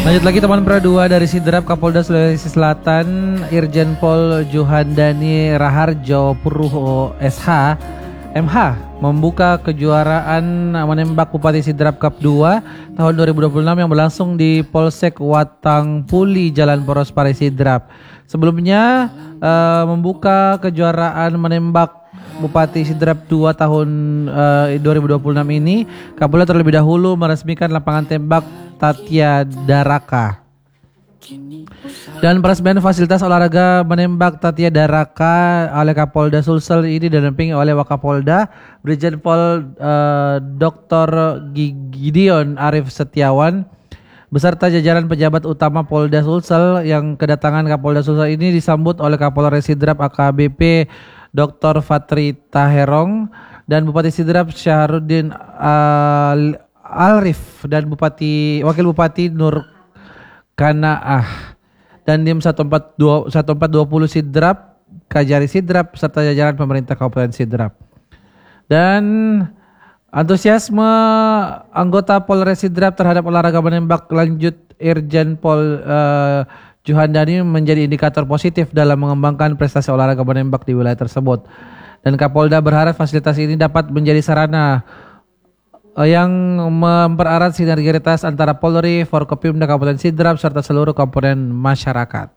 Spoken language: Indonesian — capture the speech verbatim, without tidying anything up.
Lanjut lagi teman pra dua dari Sidrap Kapolda Sulawesi Selatan Irjen Pol Juhandani Raharjo Purwo S H M H membuka kejuaraan menembak Bupati Sidrap Cup dua tahun dua ribu dua puluh enam yang berlangsung di Polsek Watangpuli Jalan Poros Pare Sidrap. Sebelumnya uh, membuka kejuaraan menembak Bupati Sidrap dua tahun uh, dua ribu dua puluh enam ini, Kapolda terlebih dahulu meresmikan lapangan tembak Tatya Daraka. Dan peresmian fasilitas olahraga menembak Tatya Daraka oleh Kapolda Sulsel ini didampingi oleh Wakapolda Brigjen Pol uh, Doktor Gideon Arif Setiawan beserta jajaran pejabat utama Polda Sulsel. Yang kedatangan Kapolda Sulsel ini disambut oleh Kapolres Sidrap A K B P Doktor Fatri Taherong dan Bupati Sidrap Syahrudin Al Alrif dan Bupati Wakil Bupati Nur Kanaah dan Dim satu empat dua nol Sidrap, Kajari Sidrap serta jajaran pemerintah Kabupaten Sidrap. Dan antusiasme anggota Polres Sidrap terhadap olahraga menembak lanjut Irjen Pol uh, Juhandani menjadi indikator positif dalam mengembangkan prestasi olahraga menembak di wilayah tersebut. Dan Kapolda berharap fasilitas ini dapat menjadi sarana yang mempererat sinergitas antara Polri, Forkopimda Kabupaten Sidrap serta seluruh komponen masyarakat.